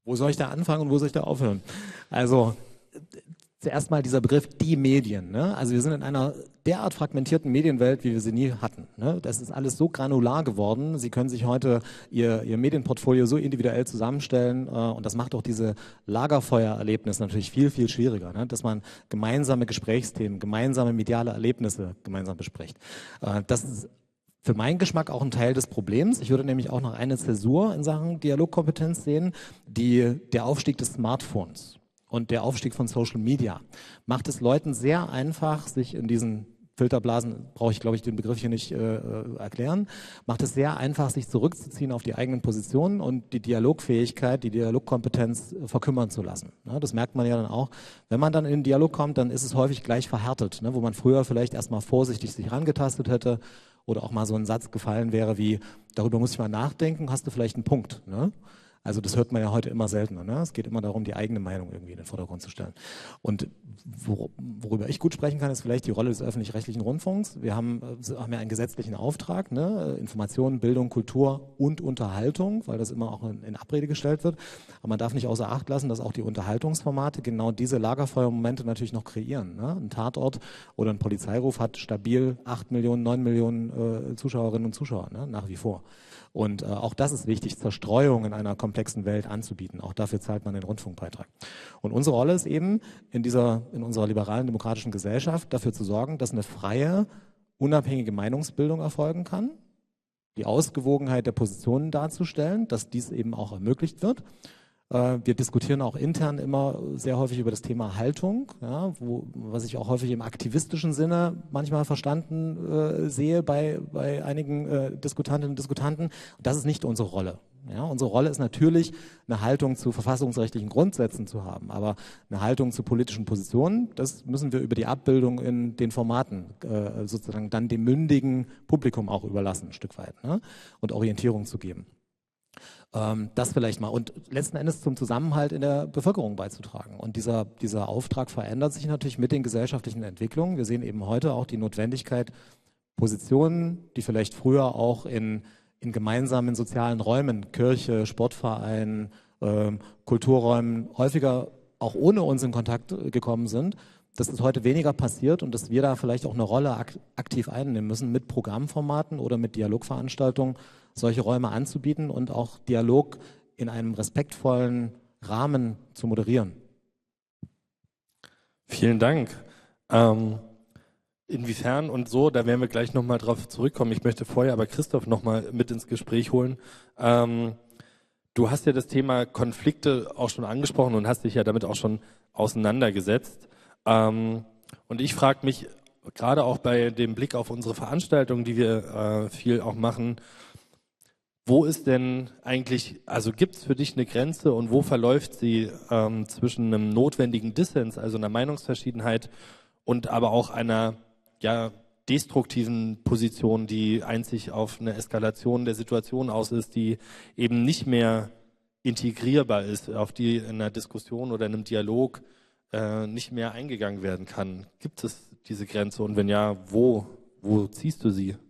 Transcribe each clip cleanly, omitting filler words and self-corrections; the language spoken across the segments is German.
Wo soll ich da anfangen und wo soll ich da aufhören? Also zuerst mal dieser Begriff die Medien. Ne? Also wir sind in einer derart fragmentierten Medienwelt, wie wir sie nie hatten. Ne? Das ist alles so granular geworden. Sie können sich heute ihr Medienportfolio so individuell zusammenstellen und das macht auch diese Lagerfeuererlebnisse natürlich viel, viel schwieriger, ne? Dass man gemeinsame Gesprächsthemen, gemeinsame mediale Erlebnisse gemeinsam bespricht. Das ist für meinen Geschmack auch ein Teil des Problems. Ich würde nämlich auch noch eine Zäsur in Sachen Dialogkompetenz sehen, der Aufstieg des Smartphones. Und der Aufstieg von Social Media macht es Leuten sehr einfach, sich in diesen Filterblasen, brauche ich glaube ich den Begriff hier nicht erklären, macht es sehr einfach, sich zurückzuziehen auf die eigenen Positionen und die Dialogfähigkeit, die Dialogkompetenz verkümmern zu lassen. Ne, das merkt man ja dann auch. Wenn man dann in den Dialog kommt, dann ist es häufig gleich verhärtet, ne, wo man früher vielleicht erstmal vorsichtig sich rangetastet hätte oder auch mal so ein Satz gefallen wäre wie, darüber muss ich mal nachdenken, hast du vielleicht einen Punkt, ne? Also das hört man ja heute immer seltener. Ne? Es geht immer darum, die eigene Meinung irgendwie in den Vordergrund zu stellen. Und worüber ich gut sprechen kann, ist vielleicht die Rolle des öffentlich-rechtlichen Rundfunks. Wir haben ja einen gesetzlichen Auftrag, ne? Information, Bildung, Kultur und Unterhaltung, weil das immer auch in Abrede gestellt wird. Aber man darf nicht außer Acht lassen, dass auch die Unterhaltungsformate genau diese Lagerfeuermomente natürlich noch kreieren. Ne? Ein Tatort oder ein Polizeiruf hat stabil 8 Millionen, 9 Millionen Zuschauerinnen und Zuschauer, ne? Nach wie vor. Und auch das ist wichtig, Zerstreuung in einer komplexen Welt anzubieten. Auch dafür zahlt man den Rundfunkbeitrag. Und unsere Rolle ist eben, in unserer liberalen demokratischen Gesellschaft dafür zu sorgen, dass eine freie, unabhängige Meinungsbildung erfolgen kann, die Ausgewogenheit der Positionen darzustellen, dass dies eben auch ermöglicht wird. Wir diskutieren auch intern immer sehr häufig über das Thema Haltung, ja, was ich auch häufig im aktivistischen Sinne manchmal verstanden sehe bei einigen Diskutantinnen und Diskutanten. Das ist nicht unsere Rolle. Ja, unsere Rolle ist natürlich, eine Haltung zu verfassungsrechtlichen Grundsätzen zu haben, aber eine Haltung zu politischen Positionen, das müssen wir über die Abbildung in den Formaten sozusagen dann dem mündigen Publikum auch überlassen, ein Stück weit, ne? Und Orientierung zu geben. Das vielleicht mal und letzten Endes zum Zusammenhalt in der Bevölkerung beizutragen. Und dieser Auftrag verändert sich natürlich mit den gesellschaftlichen Entwicklungen. Wir sehen eben heute auch die Notwendigkeit, Positionen, die vielleicht früher auch in gemeinsamen sozialen Räumen, Kirche, Sportverein, Kulturräumen häufiger auch ohne uns in Kontakt gekommen sind, dass es heute weniger passiert und dass wir da vielleicht auch eine Rolle aktiv einnehmen müssen mit Programmformaten oder mit Dialogveranstaltungen, solche Räume anzubieten und auch Dialog in einem respektvollen Rahmen zu moderieren. Vielen Dank. Inwiefern und so, da werden wir gleich nochmal drauf zurückkommen. Ich möchte vorher aber Christoph nochmal mit ins Gespräch holen. Du hast ja das Thema Konflikte auch schon angesprochen und hast dich ja damit auch schon auseinandergesetzt. Und ich frage mich, gerade auch bei dem Blick auf unsere Veranstaltungen, die wir viel auch machen, wo ist denn eigentlich, also gibt es für dich eine Grenze und wo verläuft sie zwischen einem notwendigen Dissens, also einer Meinungsverschiedenheit und aber auch einer destruktiven Position, die einzig auf eine Eskalation der Situation aus ist, die eben nicht mehr integrierbar ist, auf die in einer Diskussion oder in einem Dialog nicht mehr eingegangen werden kann. Gibt es diese Grenze und wenn ja, wo ziehst du sie?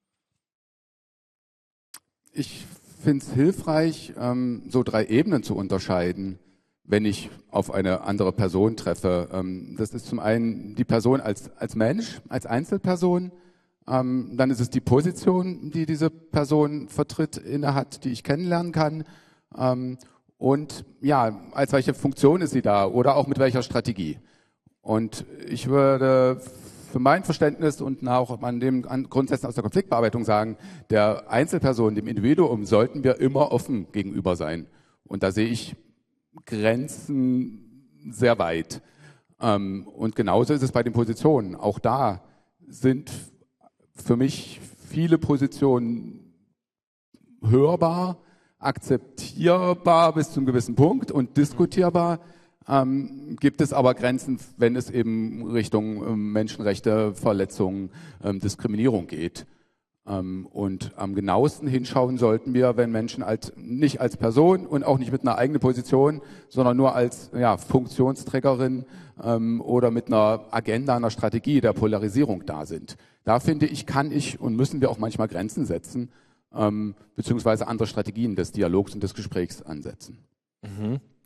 Ich finde es hilfreich, so 3 Ebenen zu unterscheiden, wenn ich auf eine andere Person treffe. Das ist zum einen die Person als Mensch, als Einzelperson. Dann ist es die Position, die diese Person vertritt, innehat, die ich kennenlernen kann. Und ja, als welche Funktion ist sie da oder auch mit welcher Strategie. Und ich würde für mein Verständnis und auch an dem Grundsätzen aus der Konfliktbearbeitung sagen, der Einzelperson, dem Individuum sollten wir immer offen gegenüber sein. Und da sehe ich Grenzen sehr weit. Und genauso ist es bei den Positionen. Auch da sind für mich viele Positionen hörbar, akzeptierbar bis zu einem gewissen Punkt und diskutierbar. Gibt es aber Grenzen, wenn es eben Richtung Menschenrechte, Verletzungen, Diskriminierung geht. Und am genauesten hinschauen sollten wir, wenn Menschen nicht als Person und auch nicht mit einer eigenen Position, sondern nur als Funktionsträgerin oder mit einer Agenda, einer Strategie der Polarisierung da sind. Da finde ich, kann ich und müssen wir auch manchmal Grenzen setzen, beziehungsweise andere Strategien des Dialogs und des Gesprächs ansetzen. Mhm.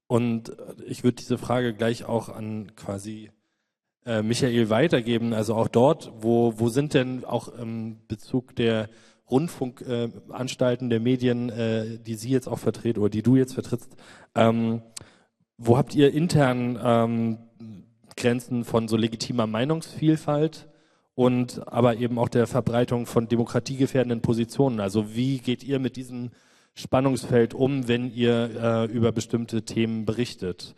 Und ich würde diese Frage gleich auch an quasi Michael weitergeben. Also auch dort, wo sind denn auch im Bezug der Rundfunkanstalten, der Medien, die Sie jetzt auch vertreten oder die du jetzt vertrittst, wo habt ihr intern Grenzen von so legitimer Meinungsvielfalt und aber eben auch der Verbreitung von demokratiegefährdenden Positionen? Also wie geht ihr mit diesem Spannungsfeld um, wenn ihr über bestimmte Themen berichtet?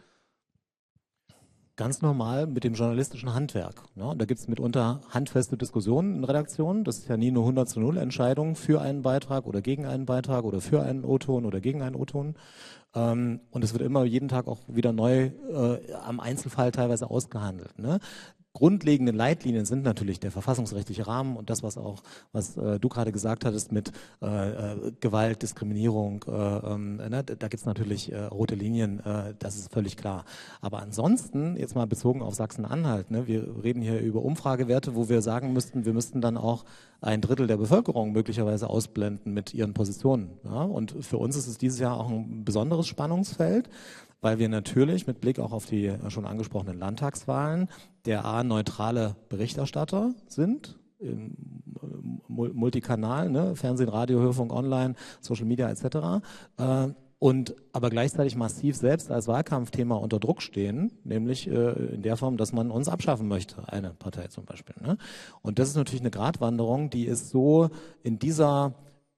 Ganz normal mit dem journalistischen Handwerk. Ne? Da gibt es mitunter handfeste Diskussionen in Redaktionen. Das ist ja nie eine 100:0 Entscheidung für einen Beitrag oder gegen einen Beitrag oder für einen O-Ton oder gegen einen O-Ton. Und es wird immer jeden Tag auch wieder neu am Einzelfall teilweise ausgehandelt. Ne? Grundlegende Leitlinien sind natürlich der verfassungsrechtliche Rahmen und das, was du gerade gesagt hattest mit Gewalt, Diskriminierung. Ne? Da gibt es natürlich rote Linien, das ist völlig klar. Aber ansonsten, jetzt mal bezogen auf Sachsen-Anhalt, ne? Wir reden hier über Umfragewerte, wo wir sagen müssten, wir müssten dann auch 1/3 der Bevölkerung möglicherweise ausblenden mit ihren Positionen. Ja? Und für uns ist es dieses Jahr auch ein besonderes Spannungsfeld, weil wir natürlich mit Blick auch auf die schon angesprochenen Landtagswahlen der neutrale Berichterstatter sind, im Multikanal, ne? Fernsehen, Radio, Hörfunk, Online, Social Media etc. Und aber gleichzeitig massiv selbst als Wahlkampfthema unter Druck stehen, nämlich in der Form, dass man uns abschaffen möchte, eine Partei zum Beispiel. Ne? Und das ist natürlich eine Gratwanderung, die ist so in dieser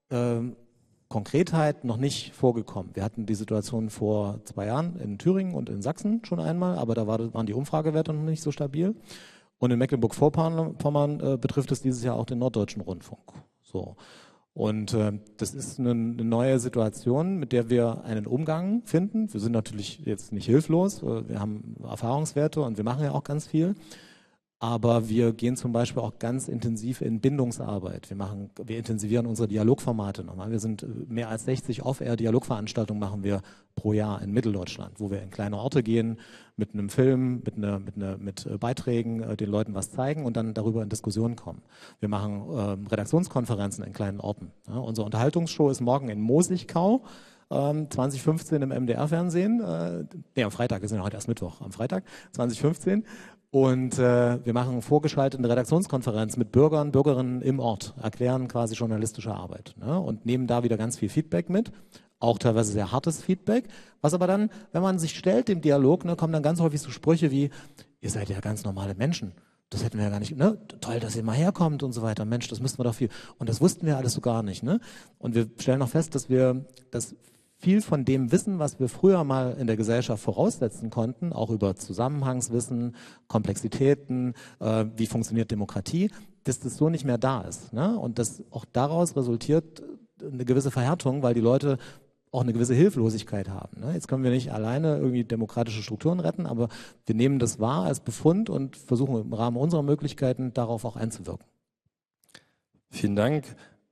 Konkretheit noch nicht vorgekommen. Wir hatten die Situation vor 2 Jahren in Thüringen und in Sachsen schon einmal, aber da waren die Umfragewerte noch nicht so stabil. Und in Mecklenburg-Vorpommern betrifft es dieses Jahr auch den Norddeutschen Rundfunk. So. Und das ist eine neue Situation, mit der wir einen Umgang finden. Wir sind natürlich jetzt nicht hilflos, wir haben Erfahrungswerte und wir machen ja auch ganz viel. Aber wir gehen zum Beispiel auch ganz intensiv in Bindungsarbeit. Wir intensivieren unsere Dialogformate nochmal. Wir sind mehr als 60 Off-Air-Dialogveranstaltungen machen wir pro Jahr in Mitteldeutschland, wo wir in kleine Orte gehen, mit einem Film, mit Beiträgen, den Leuten was zeigen und dann darüber in Diskussionen kommen. Wir machen Redaktionskonferenzen in kleinen Orten. Ja, unsere Unterhaltungsshow ist morgen in Mosigkau. 2015 im MDR-Fernsehen, am Freitag, wir sind ja heute erst Mittwoch, am Freitag 2015 und wir machen vorgeschaltete Redaktionskonferenz mit Bürgern, Bürgerinnen im Ort, erklären quasi journalistische Arbeit, ne? Und nehmen da wieder ganz viel Feedback mit, auch teilweise sehr hartes Feedback, was aber dann, wenn man sich stellt dem Dialog, ne, kommen dann ganz häufig so Sprüche wie, ihr seid ja ganz normale Menschen. Das hätten wir ja gar nicht, ne? Toll, dass ihr mal herkommt und so weiter. Mensch, das müssten wir doch viel. Und das wussten wir alles so gar nicht, ne? Und wir stellen auch fest, dass viel von dem Wissen, was wir früher mal in der Gesellschaft voraussetzen konnten, auch über Zusammenhangswissen, Komplexitäten, wie funktioniert Demokratie, dass das so nicht mehr da ist, ne? Und dass auch daraus resultiert eine gewisse Verhärtung, weil die Leute auch eine gewisse Hilflosigkeit haben, ne? Jetzt können wir nicht alleine irgendwie demokratische Strukturen retten, aber wir nehmen das wahr als Befund und versuchen im Rahmen unserer Möglichkeiten darauf auch einzuwirken. Vielen Dank.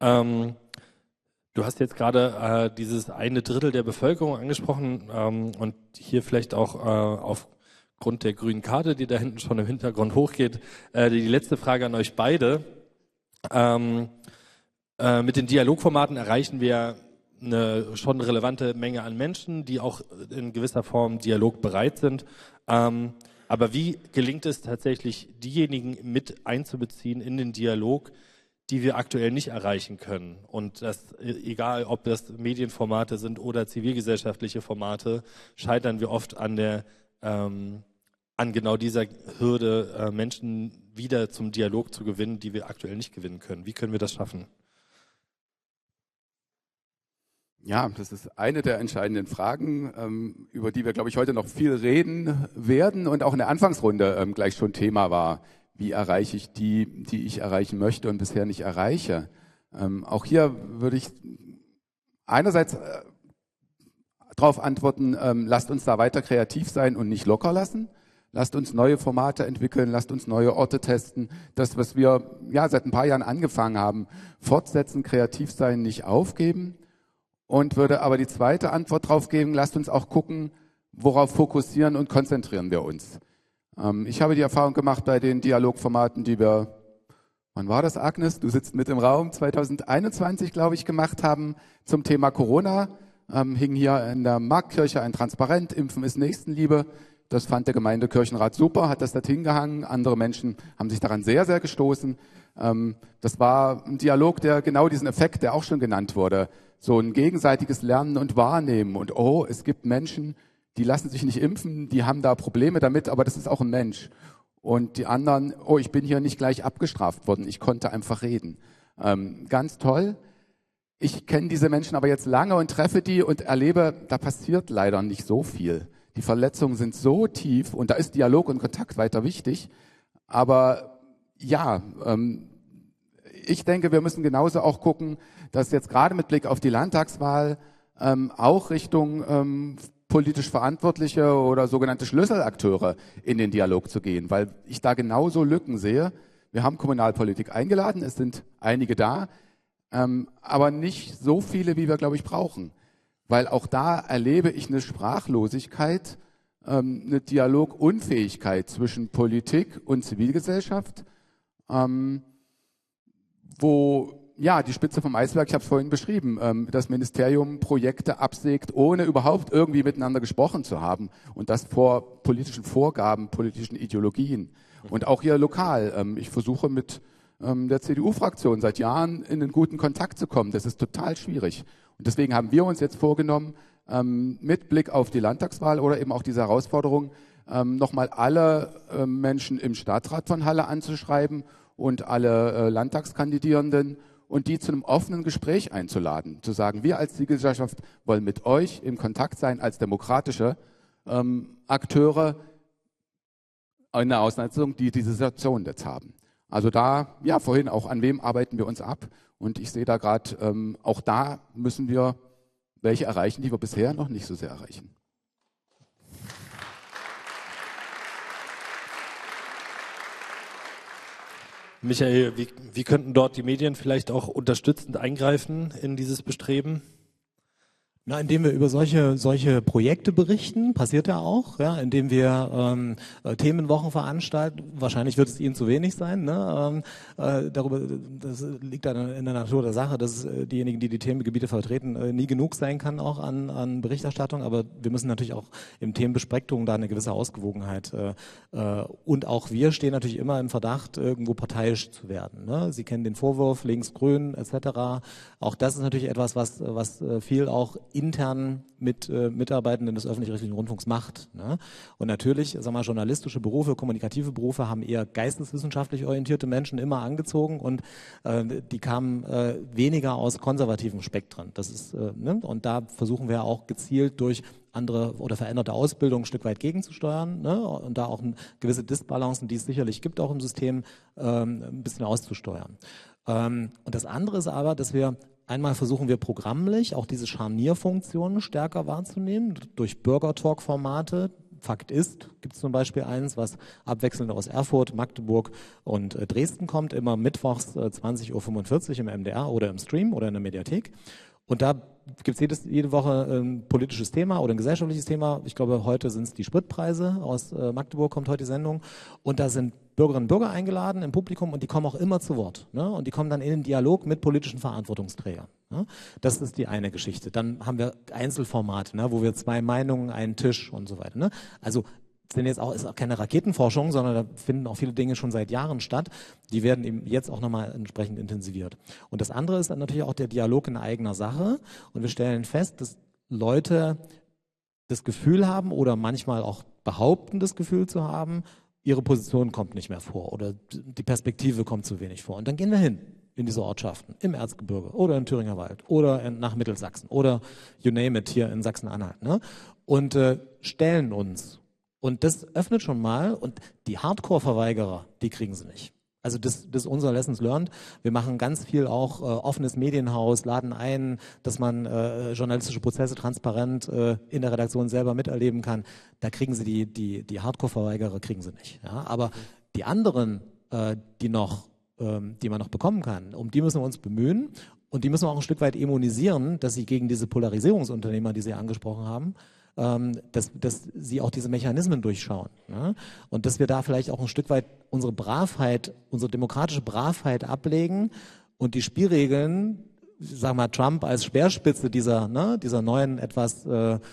Du hast jetzt gerade dieses 1/3 der Bevölkerung angesprochen und hier vielleicht auch aufgrund der grünen Karte, die da hinten schon im Hintergrund hochgeht, die letzte Frage an euch beide. Mit den Dialogformaten erreichen wir eine schon relevante Menge an Menschen, die auch in gewisser Form dialogbereit sind. Aber wie gelingt es tatsächlich, diejenigen mit einzubeziehen in den Dialog, die wir aktuell nicht erreichen können? Und das, egal ob das Medienformate sind oder zivilgesellschaftliche Formate, scheitern wir oft an genau dieser Hürde, Menschen wieder zum Dialog zu gewinnen, die wir aktuell nicht gewinnen können. Wie können wir das schaffen? Ja, das ist eine der entscheidenden Fragen, über die wir, glaube ich, heute noch viel reden werden und auch in der Anfangsrunde gleich schon Thema war. Wie erreiche ich die ich erreichen möchte und bisher nicht erreiche? Auch hier würde ich einerseits darauf antworten, lasst uns da weiter kreativ sein und nicht locker lassen. Lasst uns neue Formate entwickeln, lasst uns neue Orte testen. Das, was wir ja seit ein paar Jahren angefangen haben, fortsetzen, kreativ sein, nicht aufgeben. Und würde aber die zweite Antwort drauf geben, lasst uns auch gucken, worauf fokussieren und konzentrieren wir uns. Ich habe die Erfahrung gemacht bei den Dialogformaten, die wir, wann war das, Agnes? Du sitzt mit im Raum, 2021, glaube ich, gemacht haben zum Thema Corona. hing hier in der Marktkirche ein Transparent, Impfen ist Nächstenliebe. Das fand der Gemeindekirchenrat super, hat das dorthin gehangen. Andere Menschen haben sich daran sehr, sehr gestoßen. Das war ein Dialog, der genau diesen Effekt, der auch schon genannt wurde, so ein gegenseitiges Lernen und Wahrnehmen. Und oh, es gibt Menschen, die lassen sich nicht impfen, die haben da Probleme damit, aber das ist auch ein Mensch. Und die anderen, oh, ich bin hier nicht gleich abgestraft worden, ich konnte einfach reden. Ganz toll. Ich kenne diese Menschen aber jetzt lange und treffe die und erlebe, da passiert leider nicht so viel. Die Verletzungen sind so tief und da ist Dialog und Kontakt weiter wichtig. Aber ja, ich denke, wir müssen genauso auch gucken, dass jetzt gerade mit Blick auf die Landtagswahl auch Richtung politisch Verantwortliche oder sogenannte Schlüsselakteure in den Dialog zu gehen, weil ich da genauso Lücken sehe. Wir haben Kommunalpolitik eingeladen, es sind einige da, aber nicht so viele, wie wir, glaube ich, brauchen. Weil auch da erlebe ich eine Sprachlosigkeit, eine Dialogunfähigkeit zwischen Politik und Zivilgesellschaft, wo ja die Spitze vom Eisberg, ich habe es vorhin beschrieben, das Ministerium Projekte absägt, ohne überhaupt irgendwie miteinander gesprochen zu haben und das vor politischen Vorgaben, politischen Ideologien. Und auch hier lokal. Ich versuche mit der CDU-Fraktion seit Jahren in einen guten Kontakt zu kommen. Das ist total schwierig. Und deswegen haben wir uns jetzt vorgenommen, mit Blick auf die Landtagswahl oder eben auch diese Herausforderung, nochmal alle Menschen im Stadtrat von Halle anzuschreiben und alle Landtagskandidierenden und die zu einem offenen Gespräch einzuladen. Zu sagen, wir als Zivilgesellschaft wollen mit euch in Kontakt sein als demokratische Akteure in der Auseinandersetzung, die diese Situation jetzt haben. Also da, ja, vorhin auch, an wem arbeiten wir uns ab? Und ich sehe da gerade, auch da müssen wir welche erreichen, die wir bisher noch nicht so sehr erreichen. Michael, wie könnten dort die Medien vielleicht auch unterstützend eingreifen in dieses Bestreben? Na, indem wir über solche Projekte berichten, passiert ja auch, ja, indem wir Themenwochen veranstalten. Wahrscheinlich wird es Ihnen zu wenig sein, ne? Darüber, das liegt dann in der Natur der Sache, dass diejenigen, die die Themengebiete vertreten, nie genug sein kann auch an Berichterstattung. Aber wir müssen natürlich auch im Themenbesprechung da eine gewisse Ausgewogenheit und auch wir stehen natürlich immer im Verdacht, irgendwo parteiisch zu werden. Ne? Sie kennen den Vorwurf, links-grün etc. Auch das ist natürlich etwas, was viel auch intern mit Mitarbeitenden des öffentlich-rechtlichen Rundfunks macht. Ne? Und natürlich, sagen wir mal, journalistische Berufe, kommunikative Berufe haben eher geisteswissenschaftlich orientierte Menschen immer angezogen und die kamen weniger aus konservativen Spektren. Das ist, ne? Und da versuchen wir auch gezielt durch andere oder veränderte Ausbildung ein Stück weit gegenzusteuern, ne? Und da auch gewisse Disbalancen, die es sicherlich gibt, auch im System, ein bisschen auszusteuern. Und das andere ist aber, dass wir einmal versuchen wir programmlich auch diese Scharnierfunktionen stärker wahrzunehmen durch Bürgertalk-Formate. Fakt ist, gibt es zum Beispiel eins, was abwechselnd aus Erfurt, Magdeburg und Dresden kommt, immer mittwochs 20:45 Uhr im MDR oder im Stream oder in der Mediathek. Und da gibt es jede Woche ein politisches Thema oder ein gesellschaftliches Thema. Ich glaube, heute sind es die Spritpreise. Aus Magdeburg kommt heute die Sendung. Und da sind Bürgerinnen und Bürger eingeladen im Publikum und die kommen auch immer zu Wort. Ne? Und die kommen dann in den Dialog mit politischen Verantwortungsträgern. Ne? Das ist die eine Geschichte. Dann haben wir Einzelformate, ne? Wo wir 2 Meinungen, einen Tisch und so weiter. Ne? Also ist auch keine Raketenforschung, sondern da finden auch viele Dinge schon seit Jahren statt. Die werden eben jetzt auch nochmal entsprechend intensiviert. Und das andere ist dann natürlich auch der Dialog in eigener Sache. Und wir stellen fest, dass Leute das Gefühl haben oder manchmal auch behaupten, das Gefühl zu haben, ihre Position kommt nicht mehr vor oder die Perspektive kommt zu wenig vor. Und dann gehen wir hin in diese Ortschaften, im Erzgebirge oder im Thüringer Wald oder nach Mittelsachsen oder you name it hier in Sachsen-Anhalt. Ne? Und stellen uns. Und das öffnet schon mal und die Hardcore-Verweigerer, die kriegen sie nicht. Also das ist unser Lessons learned. Wir machen ganz viel auch offenes Medienhaus, laden ein, dass man journalistische Prozesse transparent in der Redaktion selber miterleben kann. Da kriegen sie die Hardcore-Verweigerer kriegen sie nicht. Ja? Aber die anderen, die man noch bekommen kann, um die müssen wir uns bemühen und die müssen wir auch ein Stück weit immunisieren, dass sie gegen diese Polarisierungsunternehmer, die Sie angesprochen haben, dass sie auch diese Mechanismen durchschauen. Ne? Und dass wir da vielleicht auch ein Stück weit unsere Bravheit, unsere demokratische Bravheit ablegen und die Spielregeln sag mal, Trump als Speerspitze dieser neuen, etwas